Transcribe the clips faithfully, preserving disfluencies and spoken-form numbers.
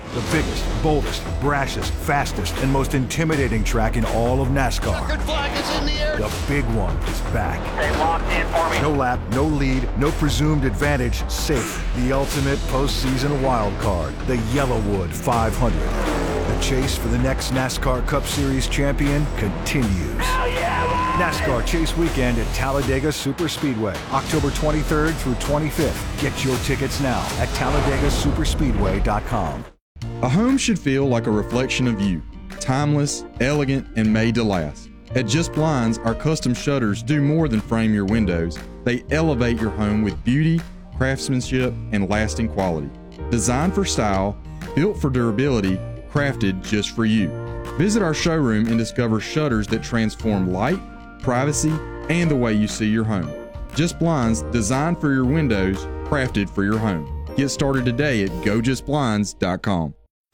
The biggest, boldest, brashest, fastest, and most intimidating track in all of NASCAR. Checkered flag is in the air. The big one is back. Stay locked in for me. No lap, no lead, no presumed advantage, safe. The ultimate postseason wild card, the Yellowwood five hundred. The chase for the next NASCAR Cup Series champion continues. Hell yeah, NASCAR Chase Weekend at Talladega Superspeedway, October twenty-third through twenty-fifth. Get your tickets now at Talladega Superspeedway dot com. A home should feel like a reflection of you. Timeless, elegant, and made to last. At Just Blinds, our custom shutters do more than frame your windows. They elevate your home with beauty, craftsmanship, and lasting quality. Designed for style, built for durability, crafted just for you. Visit our showroom and discover shutters that transform light, privacy, and the way you see your home. Just Blinds, designed for your windows, crafted for your home. Get started today at go just blinds dot com.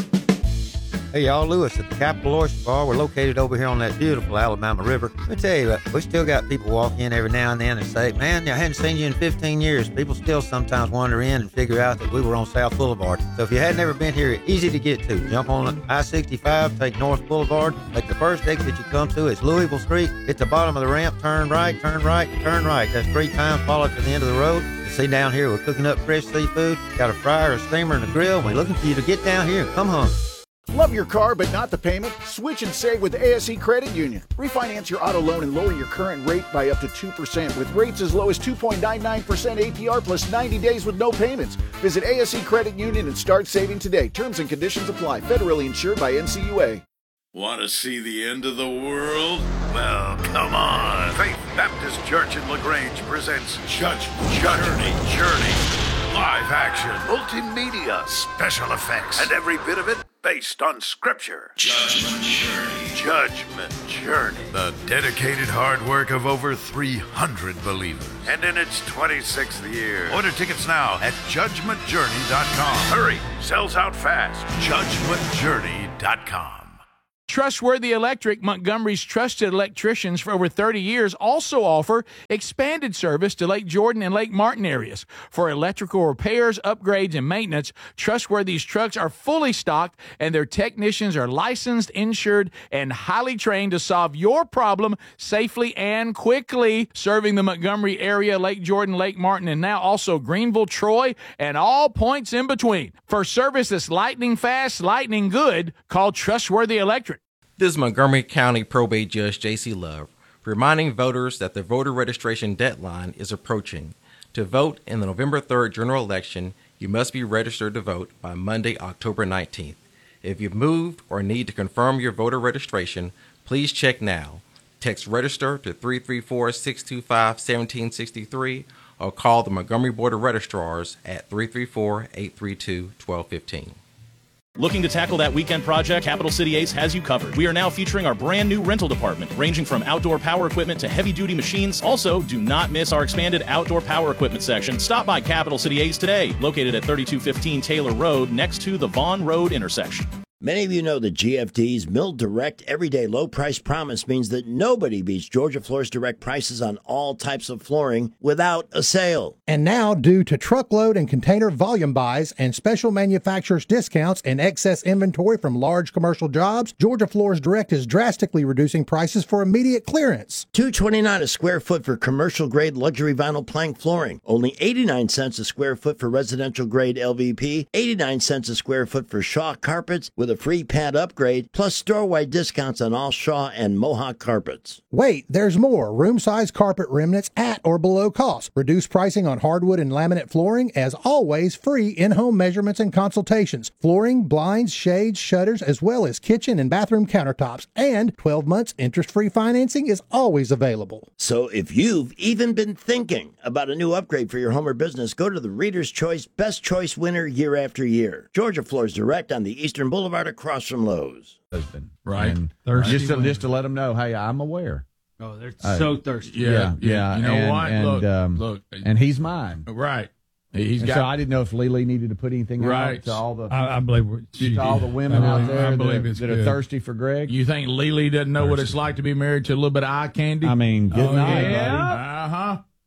Hey, y'all, Lewis at the Capital Oyster Bar. We're located over here on that beautiful Alabama River. Let me tell you, we still got people walk in every now and then and say, man, I hadn't seen you in fifteen years. People still sometimes wander in and figure out that we were on South Boulevard. So if you had never been here, easy to get to. Jump on I sixty-five, take North Boulevard. Take the first exit you come to is Louisville Street. Hit the bottom of the ramp, turn right, turn right, turn right. That's three times, follow it to the end of the road. You see down here, we're cooking up fresh seafood. Got a fryer, a steamer, and a grill. We're looking for you to get down here and come home. Love your car but not the payment? Switch and save with A S E Credit Union. Refinance your auto loan and lower your current rate by up to two percent with rates as low as two point nine nine percent A P R plus ninety days with no payments. Visit A S E Credit Union and start saving today. Terms and conditions apply. Federally insured by N C U A. Want to see the end of the world? Well, come on. Faith Baptist Church in LaGrange presents Judgment Journey. Journey. Live action, multimedia, special effects, and every bit of it based on Scripture. Judgment Journey. Judgment Journey. The dedicated hard work of over three hundred believers. And in its twenty-sixth year. Order tickets now at judgment journey dot com. Hurry, sells out fast. judgment journey dot com. Trustworthy Electric, Montgomery's trusted electricians for over thirty years, also offer expanded service to Lake Jordan and Lake Martin areas. For electrical repairs, upgrades, and maintenance, Trustworthy's trucks are fully stocked, and their technicians are licensed, insured, and highly trained to solve your problem safely and quickly. Serving the Montgomery area, Lake Jordan, Lake Martin, and now also Greenville, Troy, and all points in between. For service that's lightning fast, lightning good, call Trustworthy Electric. This is Montgomery County Probate Judge J C Love, reminding voters that the voter registration deadline is approaching. To vote in the November third general election, you must be registered to vote by Monday, October nineteenth. If you've moved or need to confirm your voter registration, please check now. Text register to three three four, six two five, one seven six three or call the Montgomery Board of Registrars at three three four, eight three two, one two one five. Looking to tackle that weekend project? Capital City Ace has you covered. We are now featuring our brand new rental department, ranging from outdoor power equipment to heavy-duty machines. Also, do not miss our expanded outdoor power equipment section. Stop by Capital City Ace today, located at thirty-two fifteen Taylor Road, next to the Vaughn Road intersection. Many of you know that G F D's Mill Direct Everyday Low Price Promise means that nobody beats Georgia Floor's direct prices on all types of flooring without a sale. And now, due to truckload and container volume buys and special manufacturers' discounts and excess inventory from large commercial jobs, Georgia Floors Direct is drastically reducing prices for immediate clearance. two dollars and twenty-nine cents a square foot for commercial-grade luxury vinyl plank flooring. Only eighty-nine cents a square foot for residential-grade L V P. eighty-nine cents a square foot for Shaw carpets with a free pad upgrade, plus store-wide discounts on all Shaw and Mohawk carpets. Wait, there's more. Room-size carpet remnants at or below cost. Reduced pricing on hardwood and laminate flooring. As always, free in-home measurements and consultations. Flooring, blinds, shades, shutters, as well as kitchen and bathroom countertops. And twelve months interest-free financing is always available. So if you've even been thinking about a new upgrade for your home or business, go to the Reader's Choice Best Choice winner year after year. Georgia Floors Direct on the Eastern Boulevard across from Lowe's. Husband. Right. And Thirsty just to, women. just to let them know, hey, I'm aware. Oh, they're Uh, so thirsty. Yeah, yeah. You know and, what? And, look, um, look. And he's mine. Right. He's And got. so I didn't know if Lily needed to put anything Right. out to all the I, I believe we're, she to all did. the women I believe, out there I believe that, it's that good. are thirsty for Greg. You think Lily doesn't know what it's like to be married to a little bit of eye candy? I mean, good oh, night, yeah. buddy. Uh huh.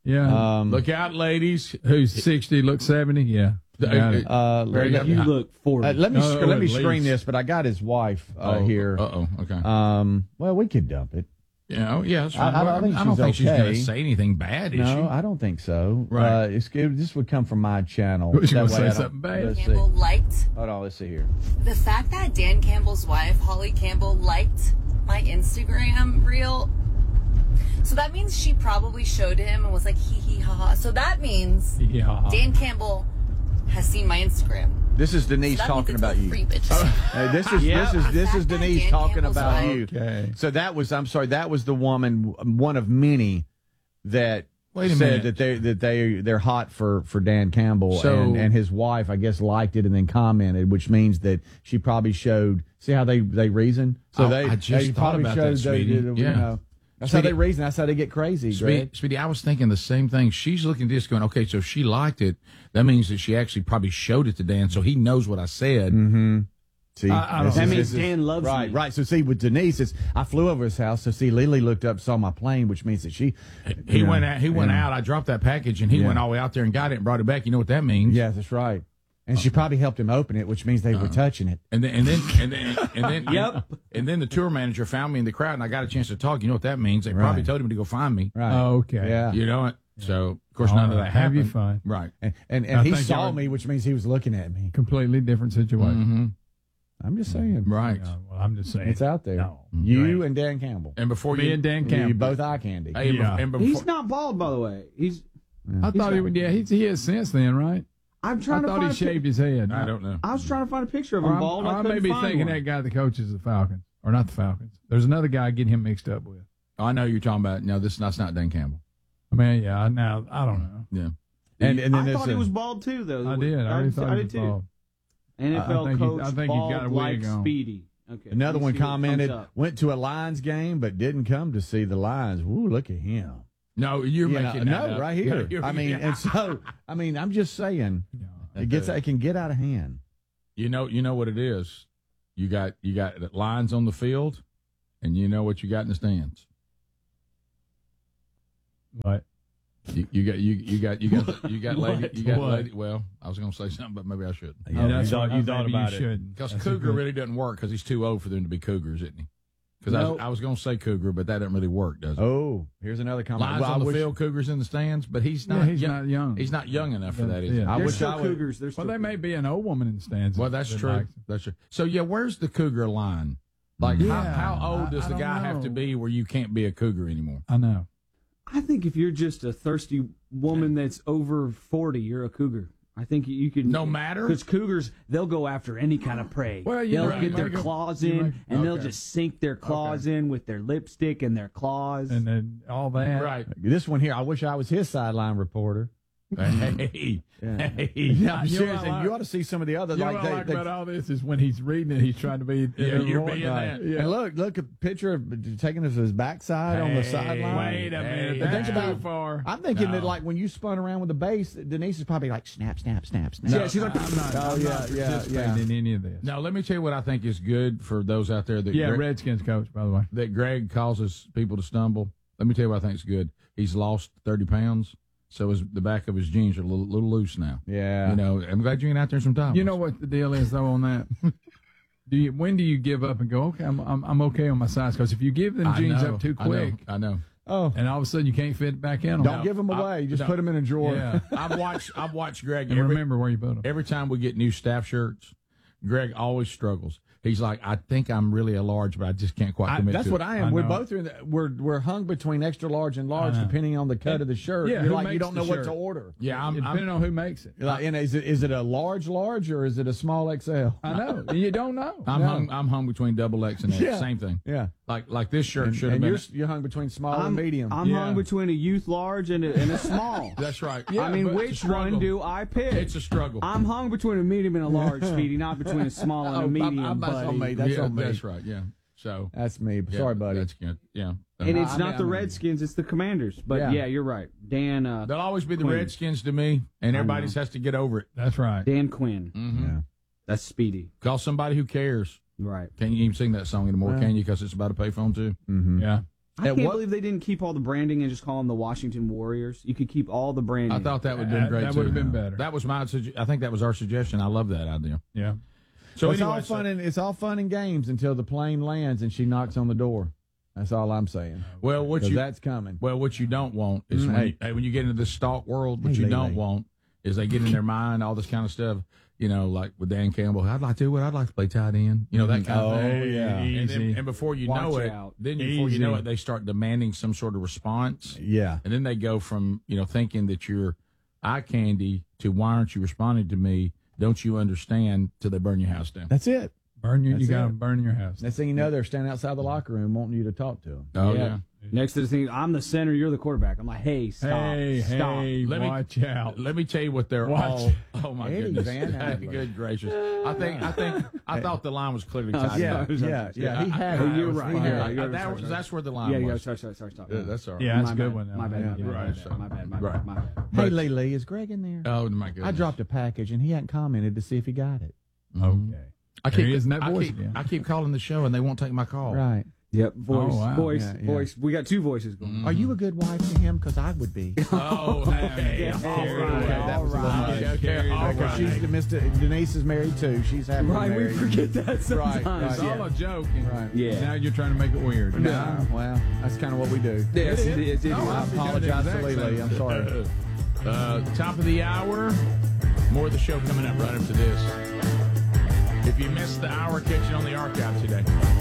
Yeah. Um, Look out, ladies. Who's sixty, looks seventy? Yeah. Got it. Uh, Very good. you look Uh, let me Oh, sc- let me at screen least. this, but I got his wife uh, Oh, here. uh-oh, okay. Um, well, we could dump it. Yeah, oh, yeah, that's I, fine. I don't think I don't she's think she's going okay. to say anything bad, is no, she? I don't think so. Right. Uh, it's, it, this would come from my channel. She's That gonna way say I don't- something bad. Let's see. Campbell liked Hold on, let's see here. the fact that Dan Campbell's wife, Holly Campbell, liked my Instagram reel. So that means she probably showed him and was like, hee hee ha ha. So that means Yeah. Dan Campbell has seen my Instagram. This is Denise So that talking means it's about all you. free bitches. Hey, this is Yeah. this is this is The fact that Denise Dan talking Campbell's about wife- you. Okay. So that was I'm sorry, that was the woman, one of many that Wait a said minute. that they that they they're hot for for Dan Campbell, So- and and his wife I guess liked it and then commented, which means that she probably showed. See how they they reason. So Oh, they I just they thought probably about showed that, Speedy. you Yeah. know, that's Speedy- how they reason. That's how they get crazy. Speedy, Greg. Speedy, I was thinking the same thing. She's looking at this going, okay, so if she liked it, that means that she actually probably showed it to Dan, so he knows what I said. Mm-hmm. See, I- I this don't- is- That this means is- Dan loves right, me. right. So see, with Denise, it's I flew over his house. So see, Lily looked up, saw my plane, which means that she. He you know, went out. He went yeah. out. I dropped that package, and he Yeah. went all the way out there and got it and brought it back. You know what that means? Yes, that's right. And she probably helped him open it, which means they were touching it. And then and then and then and then Yep. and then the tour manager found me in the crowd, and I got a chance to talk. You know what that means? They probably Right. told him to go find me. Right. Oh, okay. Yeah. You know it. So of course All none of right. that Have happened. you fun. Right. And and, and I he think saw y'all- me, which means he was looking at me. Completely different situation. Mm-hmm. I'm just saying. Right. Well, I'm just saying. It's out there. No. You and Dan Campbell. And before Me you and Dan You Campbell. both eye candy. Hey, and bef- and before, He's not bald, by the way. He's. I thought he would. Yeah, he's, he has since then, right? I'm I trying to thought find he a pic- shaved his head. I don't know. I was trying to find a picture of Or him I'm- bald. or I I couldn't may be find thinking one. that guy that coaches the Falcons, or not the Falcons. There's another guy getting him mixed up with. I know you're talking about. No, this that's not Dan Campbell. I mean, yeah. I- Now I don't know. Yeah. And and then I there's thought he a- was bald too, though. I did. I already thought I he did was too. bald. N F I L think he- coach I think he's bald got a like wig on. Speedy. Okay. Another let me one see what commented, comes up. went to a Lions game, but didn't come to see the Lions. Ooh, look at him. No, you're You know, making that no up. right here. You're- I mean, and so I mean, I'm just saying, it gets it can get out of hand. You know, you know what it is. You got you got lines on the field, and you know what you got in the stands. What? You, you got you you got you got you got lady What? you got What? lady. Well, I was going to say something, but maybe I shouldn't. Yeah, Oh, that's you thought- what- you thought maybe you about shouldn't. Because That's a cougar good- really doesn't work because he's too old for them to be cougars, isn't he? Because I No. was, I was going to say cougar, but that doesn't really work, does it? Oh, here's another comment. Lines Well, I on the wish- field, cougars in the stands, but he's Yeah, not. he's young, not young. He's not young enough for that, is he? Yeah. I They're wish still I would. Cougars. They're still Well, they may be an old woman in the stands. Well, that's that true. likes it. That's true. So yeah, where's the cougar line? Like Yeah, how, how old I- does I the don't guy have to know. be where you can't be a cougar anymore? I know. I think if you're just a thirsty woman that's over forty, you're a cougar. I think you can. No matter? Because cougars, they'll go after any kind of prey. Well, you they'll right. get their You make 'em- claws you in, make- and they'll okay. just sink their claws in with their lipstick and their claws. And then all that. Right. This one here, I wish I was his sideline reporter. Hey, Yeah. hey. Yeah, I'm You know serious. what I and like- you ought to see some of the other You know like what I they, like they- about all this is when he's reading it, he's trying to be. Yeah, you're right. being that. Yeah. And look, look a picture of taking us his backside on the Hey, sideline. Wait a minute. Hey, That's think about- too far. I'm thinking that No. like when you spun around with the bass, Denise is probably like snap, snap, snap, snap. Yeah, she's like, I'm not, Oh, I'm yeah, not yeah, participating yeah. in any of this. Now let me tell you what I think is good for those out there that Yeah, Greg, Redskins coach, by the way. that Greg causes people to stumble. Let me tell you what I think is good. He's lost thirty pounds, so his the back of his jeans are a little, little loose now. Yeah. You know, I'm glad you ain't out there sometimes. You know what the deal is, though, on that? do you When do you give up and go, okay, I'm I'm, I'm okay on my size? Because if you give them I jeans know, up too I know, quick, I know. Oh, and all of a sudden you can't fit it back in them. don't give them away. You just no. put them in a drawer. Yeah. I've watched I've watched Greg And every, remember where you put them. every time we get new staff shirts. Greg always struggles. He's like, I think I'm really a large, but I just can't quite I, commit that's to what it. I am. I we're know. both in the, we're we're hung between extra large and large I know. depending on the cut of the shirt. Yeah, You're who like you makes don't the know what shirt? to order. Yeah, I'm, Depending I'm on who makes it. You're like, and is it is it a large large or is it a small X L? I know. You don't know. I'm No. hung I'm hung between double X and X. Yeah. Same thing. Yeah. Like like this shirt And, should have and been. you're you're hung between small I'm, and medium. I'm Yeah. hung between a youth large and a, and a small. That's right. I mean, but it's a which struggle. one do I pick? It's a struggle. I'm hung between a medium and a large, Speedy, not between a small and Oh, a I'm- medium, I'm- that's buddy. on me. That's yeah, on me. That's right. Yeah. So That's me. yeah, Sorry, buddy. That's good. Yeah. And Uh, it's I not mean, the I mean- Redskins, it's the Commanders. But Yeah. yeah, you're right. Dan uh, They'll always be the Quinn. Redskins to me, and everybody has to get over it. That's right. Dan Quinn. Mm-hmm. Yeah. That's Speedy. Call somebody who cares. Right. Can't you even sing that song anymore, Yeah. can you? Because it's about a payphone too. Mm-hmm. Yeah. I At can't what- believe they didn't keep all the branding and just call them the Washington Warriors. You could keep all the branding. I thought that would have been That- great. that too. would have been better. That was my. sugge- I think that was our suggestion. I love that idea. Yeah. So it's anyway, all so- fun and it's all fun and games until the plane lands and she knocks on the door. That's all I'm saying. Well, what 'Cause you that's coming. Well, what you don't want is Mm, when, hey. you, hey, when you get into the stalk world. What Hey, you Lele. don't want is they get in their mind all this kind of stuff. You know, like with Dan Campbell, I'd like to. What I'd like to play tight end. You know that kind Oh, of thing. yeah. And, then, Easy. and before you Watch know it, out. then before you know Easy. it, they start demanding some sort of response. Yeah. And then they go from you know thinking that you're eye candy to why aren't you responding to me? Don't you understand? Till they burn your house down. That's it. Burn your, you That's got to it. burn your house. Next thing you know, they're standing outside the locker room wanting you to talk to them. Oh Yeah. yeah. Next to the thing, I'm the center, you're the quarterback. I'm like, hey, stop, Hey, stop. hey, Let me- watch out. Let me tell you what they're Watch. all. Oh my Eddie goodness! Van Adler. Good gracious! I think I think I thought the line was clearly tied. Yeah, up. yeah, yeah. He had Oh, it. you're It was right. fine. You're Yeah, right. You're uh, right. that Sorry, was, sorry. that's where the line Yeah, yeah, was. sorry, sorry, sorry, stop. Yeah, that's all right. Yeah, that's my a good bad. one. Now. My bad, Yeah, my bad, right, my so- bad, my bad, my right. bad, my bad. Hey, Lele, is Greg in there? Oh my goodness! I dropped a package and he hadn't commented to see if he got it. Mhm. Okay. I There keep he is in that I voice keep, again. I keep calling the show and they won't take my call. Right. Yep, voice, Oh, wow. voice, Yeah, yeah. voice. We got two voices going. Are you a good wife to him? Because I would be. Oh, okay. All right. Okay, that was a little All much. right. Okay, all Because right. she's the Mister Denise is married too. She's happily Right, we married. forget that sometimes. Right, It's right. all a joke. and Right. Yeah. Now you're trying to make it weird. No, well, that's kind of what we do. Yes, it is. It is. No, I I'm apologize to doing the exact Lele. same I'm sorry. Uh, top of the hour. More of the show coming up right after this. If you missed the hour, catch it on the archive today.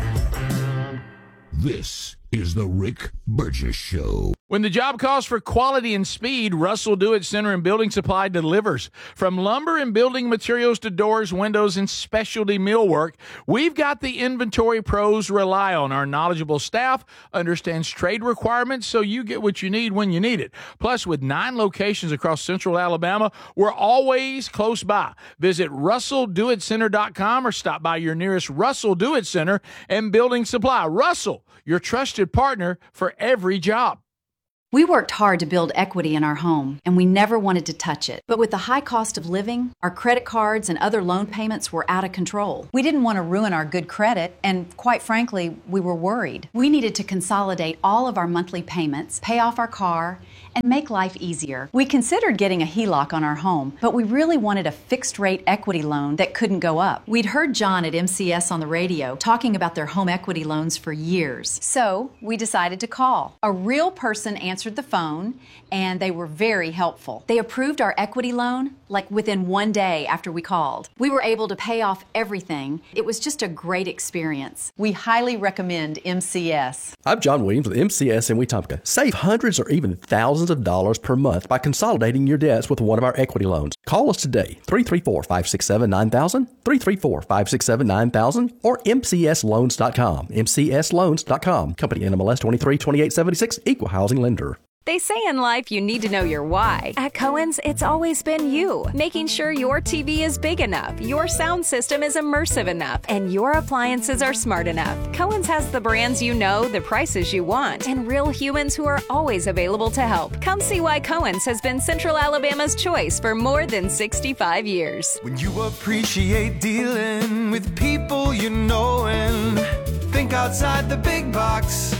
This is the Rick Burgess Show. When the job calls for quality and speed, Russell Do-It Center and Building Supply delivers. From lumber and building materials to doors, windows, and specialty millwork, we've got the inventory pros rely on. Our knowledgeable staff understands trade requirements, so you get what you need when you need it. Plus, with nine locations across central Alabama, we're always close by. Visit russell do it center dot com or stop by your nearest Russell Do-It Center and Building Supply. Russell, your trusted partner for every job. We worked hard to build equity in our home, and we never wanted to touch it. But with the high cost of living, our credit cards and other loan payments were out of control. We didn't want to ruin our good credit, and quite frankly, we were worried. We needed to consolidate all of our monthly payments, pay off our car, and make life easier. We considered getting a H E L O C on our home, but we really wanted a fixed-rate equity loan that couldn't go up. We'd heard John at M C S on the radio talking about their home equity loans for years. So we decided to call. A real person answered the phone, and they were very helpful. They approved our equity loan like within one day after we called. We were able to pay off everything. It was just a great experience. We highly recommend M C S. I'm John Williams with M C S in Wetumpka. Save hundreds or even thousands of dollars per month by consolidating your debts with one of our equity loans. Call us today, three three four, five six seven, nine thousand, three three four, five six seven, nine thousand, or M C S loans dot com. M C S loans dot com. Company N M L S twenty-three twenty-eight seventy-six, Equal Housing Lender. They say in life you need to know your why. At Cohen's, it's always been you. Making sure your T V is big enough, your sound system is immersive enough, and your appliances are smart enough. Cohen's has the brands you know, the prices you want, and real humans who are always available to help. Come see why Cohen's has been Central Alabama's choice for more than sixty-five years. When you appreciate dealing with people you know and think outside the big box,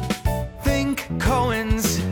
think Cohen's.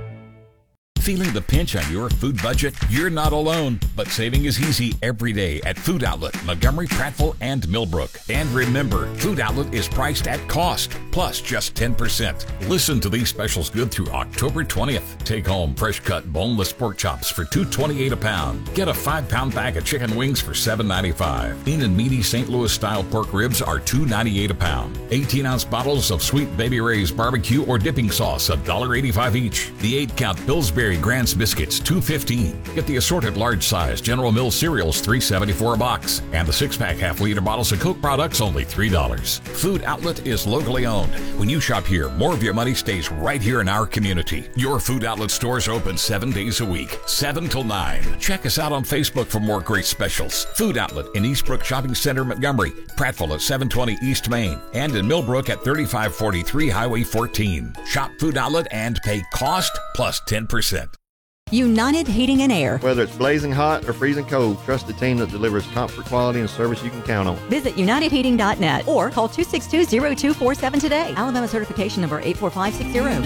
Feeling the pinch on your food budget? You're not alone, but saving is easy every day at Food Outlet, Montgomery, Prattville, and Millbrook. And remember, Food Outlet is priced at cost, plus just ten percent. Listen to these specials good through October twentieth. Take home fresh cut boneless pork chops for two dollars and twenty-eight cents a pound. Get a five pound bag of chicken wings for seven dollars and ninety-five cents. Lean and meaty Saint Louis style pork ribs are two dollars and ninety-eight cents a pound. eighteen ounce bottles of Sweet Baby Ray's barbecue or dipping sauce, one dollar and eighty-five cents each. The eight count Pillsbury Grants biscuits, two dollars and fifteen cents. Get the assorted large size General Mills cereals, three dollars and seventy-four cents a box. And the six pack half liter bottles of Coke products, only three dollars. Food Outlet is locally owned. When you shop here, more of your money stays right here in our community. Your Food Outlet stores are open seven days a week, seven till nine. Check us out on Facebook for more great specials. Food Outlet in Eastbrook Shopping Center, Montgomery, Prattville at seven twenty East Main, and in Millbrook at thirty-five forty-three Highway fourteen. Shop Food Outlet and pay cost plus ten percent. United Heating and Air. Whether it's blazing hot or freezing cold, trust the team that delivers comfort, quality, and service you can count on. Visit united heating dot net or call two six two, zero two four seven today. Alabama certification number eight four five six zero.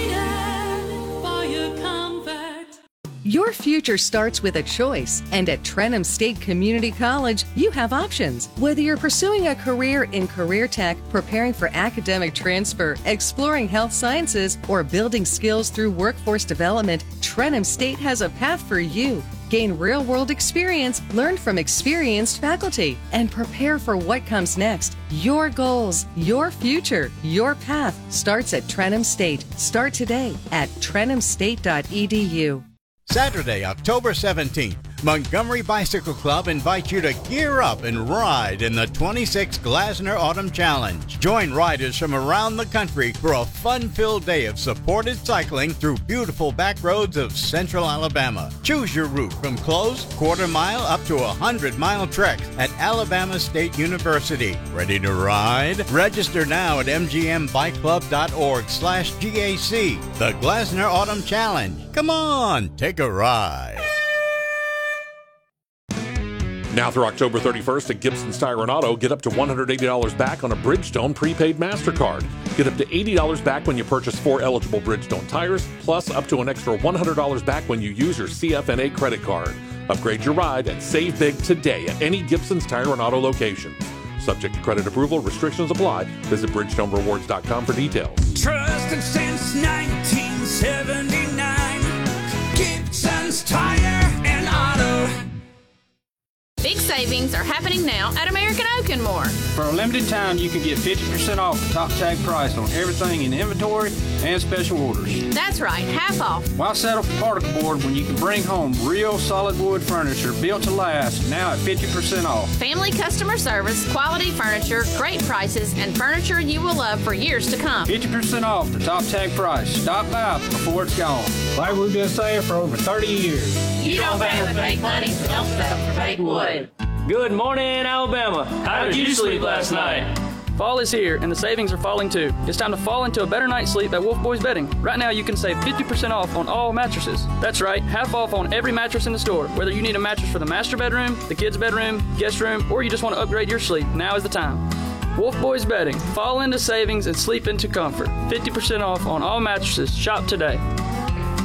Your future starts with a choice, and at Trenham State Community College, you have options. Whether you're pursuing a career in career tech, preparing for academic transfer, exploring health sciences, or building skills through workforce development, Trenham State has a path for you. Gain real-world experience, learn from experienced faculty, and prepare for what comes next. Your goals, your future, your path starts at Trenham State. Start today at trenham state dot e d u. Saturday, October seventeenth, Montgomery Bicycle Club invites you to gear up and ride in the twenty-sixth Glasner Autumn Challenge. Join riders from around the country for a fun-filled day of supported cycling through beautiful back roads of central Alabama. Choose your route from closed, quarter mile up to a hundred-mile treks at Alabama State University. Ready to ride? Register now at m g m bike club dot org slash G A C. The Glasner Autumn Challenge. Come on, take a ride. Now through October thirty-first at Gibson's Tire and Auto, get up to one hundred eighty dollars back on a Bridgestone prepaid MasterCard. Get up to eighty dollars back when you purchase four eligible Bridgestone tires, plus up to an extra one hundred dollars back when you use your C F N A credit card. Upgrade your ride and save big today at any Gibson's Tire and Auto location. Subject to credit approval, restrictions apply. Visit Bridgestone Rewards dot com for details. Trusted since nineteen seventy-nine, Gibson's Tire and Auto. Big savings are happening now at American Oak and More. For a limited time, you can get fifty percent off the top tag price on everything in inventory and special orders. That's right, half off. Why settle for particle board when you can bring home real solid wood furniture built to last, now at fifty percent off? Family customer service, quality furniture, great prices, and furniture you will love for years to come. fifty percent off the top tag price. Stop by before it's gone. Like we've been saying for over thirty years. You don't pay with fake money, don't settle for fake wood. Good morning, Alabama. How did you sleep last night? Fall is here, and the savings are falling too. It's time to fall into a better night's sleep at Wolf Boys Bedding. Right now, you can save fifty percent off on all mattresses. That's right, half off on every mattress in the store. Whether you need a mattress for the master bedroom, the kids' bedroom, guest room, or you just want to upgrade your sleep, now is the time. Wolf Boys Bedding. Fall into savings and sleep into comfort. fifty percent off on all mattresses. Shop today.